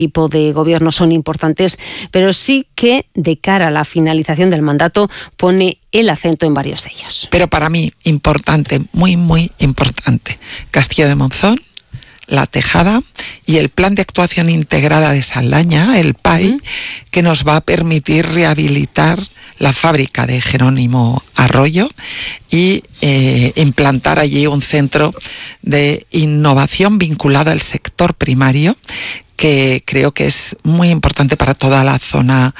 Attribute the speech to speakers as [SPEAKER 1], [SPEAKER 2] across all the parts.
[SPEAKER 1] equipo de gobierno son importantes, pero sí que de cara a la finalización del mandato pone el acento en varios de ellos.
[SPEAKER 2] Pero para mí, importante, muy, muy importante, Castilla de Monzón, La Tejada y el Plan de Actuación Integrada de Saldaña, el PAI, que nos va a permitir rehabilitar la fábrica de Jerónimo Arroyo y implantar allí un centro de innovación vinculado al sector primario, que creo que es muy importante para toda la zona.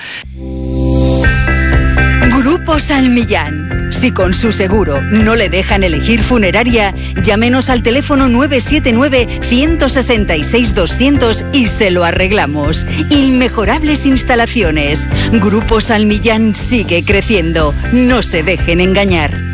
[SPEAKER 3] Grupo San Millán. Si con su seguro no le dejan elegir funeraria, llámenos al teléfono 979-166-200 y se lo arreglamos. Inmejorables instalaciones. Grupo San Millán sigue creciendo. No se dejen engañar.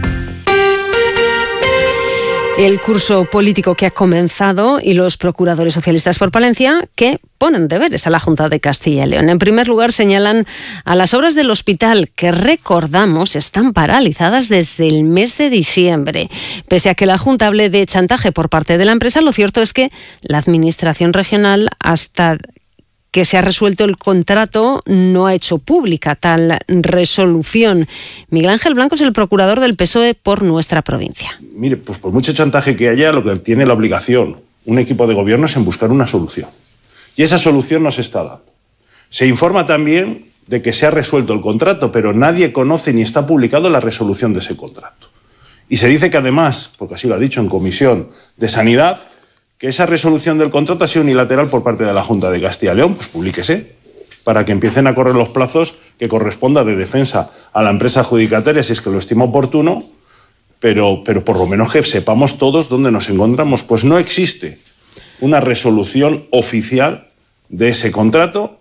[SPEAKER 1] El curso político que ha comenzado y los procuradores socialistas por Palencia que ponen deberes a la Junta de Castilla y León. En primer lugar, señalan a las obras del hospital que, recordamos, están paralizadas desde el mes de diciembre. Pese a que la Junta hable de chantaje por parte de la empresa, lo cierto es que la Administración regional, hasta que se ha resuelto el contrato, no ha hecho pública tal resolución. Miguel Ángel Blanco es el procurador del PSOE por nuestra provincia.
[SPEAKER 4] Mire, pues por mucho chantaje que haya, lo que tiene la obligación un equipo de gobierno es en buscar una solución. Y esa solución no se está dando. Se informa también de que se ha resuelto el contrato, pero nadie conoce ni está publicado la resolución de ese contrato. Y se dice que además, porque así lo ha dicho en Comisión de Sanidad, que esa resolución del contrato ha sido unilateral por parte de la Junta de Castilla y León. Pues publíquese, para que empiecen a correr los plazos que corresponda de defensa a la empresa adjudicataria, si es que lo estima oportuno, pero por lo menos que sepamos todos dónde nos encontramos. Pues no existe una resolución oficial de ese contrato.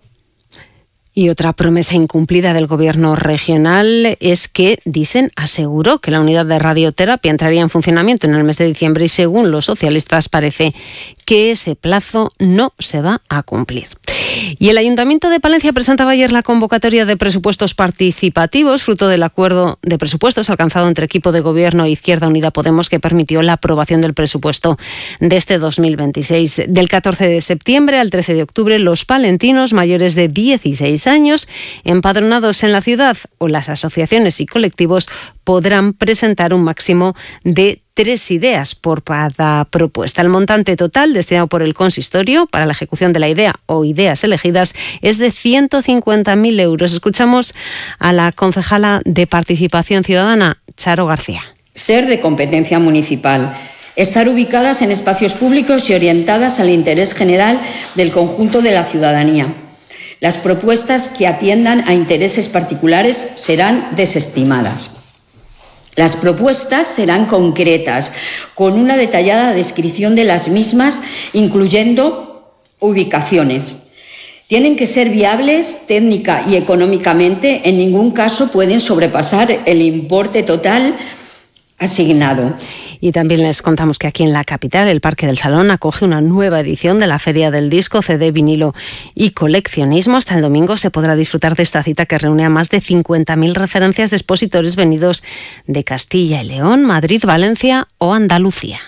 [SPEAKER 1] Y otra promesa incumplida del gobierno regional es que, dicen, aseguró que la unidad de radioterapia entraría en funcionamiento en el mes de diciembre y, según los socialistas, parece que ese plazo no se va a cumplir. Y el Ayuntamiento de Palencia presentaba ayer la convocatoria de presupuestos participativos, fruto del acuerdo de presupuestos alcanzado entre equipo de gobierno e Izquierda Unida Podemos, que permitió la aprobación del presupuesto de este 2026. Del 14 de septiembre al 13 de octubre, los palentinos mayores de 16 años, empadronados en la ciudad, o las asociaciones y colectivos podrán presentar un máximo de 3 ideas por cada propuesta. El montante total destinado por el consistorio para la ejecución de la idea o ideas elegidas es de 150.000 euros. Escuchamos a la concejala de Participación Ciudadana, Charo García.
[SPEAKER 5] Ser de competencia municipal. Estar ubicadas en espacios públicos y orientadas al interés general del conjunto de la ciudadanía. Las propuestas que atiendan a intereses particulares serán desestimadas. Las propuestas serán concretas, con una detallada descripción de las mismas, incluyendo ubicaciones. Tienen que ser viables técnica y económicamente, en ningún caso pueden sobrepasar el importe total asignado.
[SPEAKER 1] Y también les contamos que aquí en la capital, el Parque del Salón acoge una nueva edición de la Feria del Disco, CD, vinilo y coleccionismo. Hasta el domingo se podrá disfrutar de esta cita que reúne a más de 50.000 referencias de expositores venidos de Castilla y León, Madrid, Valencia o Andalucía.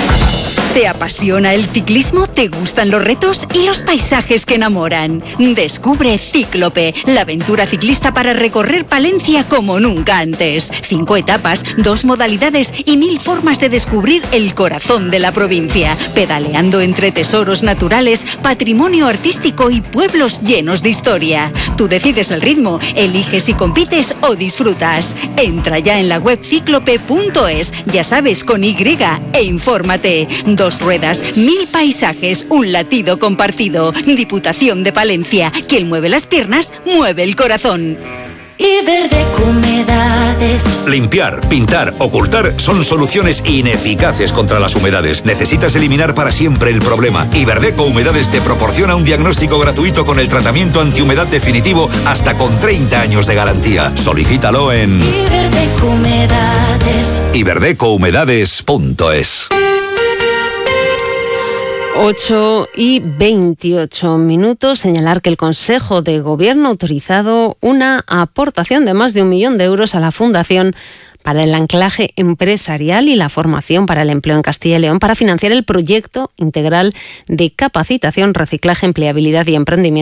[SPEAKER 3] ¿Te apasiona el ciclismo? ¿Te gustan los retos y los paisajes que enamoran? Descubre Cíclope, la aventura ciclista para recorrer Palencia como nunca antes. 5 etapas, 2 modalidades y 1000 formas de descubrir el corazón de la provincia, pedaleando entre tesoros naturales, patrimonio artístico y pueblos llenos de historia. Tú decides el ritmo, eliges si compites o disfrutas. Entra ya en la web cíclope.es, ya sabes, con Y, e infórmate. 2 ruedas, 1000 paisajes, un latido compartido. Diputación de Palencia. Quien mueve las piernas, mueve el corazón.
[SPEAKER 6] Iberdeco Humedades.
[SPEAKER 7] Limpiar, pintar, ocultar son soluciones ineficaces contra las humedades. Necesitas eliminar para siempre el problema. Iberdeco Humedades te proporciona un diagnóstico gratuito con el tratamiento antihumedad definitivo hasta con 30 años de garantía. Solicítalo en
[SPEAKER 6] Iberdeco Humedades.
[SPEAKER 7] iberdecouhumedades.es.
[SPEAKER 1] 8:28. Señalar que el Consejo de Gobierno ha autorizado una aportación de más de 1 millón de euros a la Fundación para el anclaje empresarial y la formación para el empleo en Castilla y León para financiar el proyecto integral de capacitación, reciclaje, empleabilidad y emprendimiento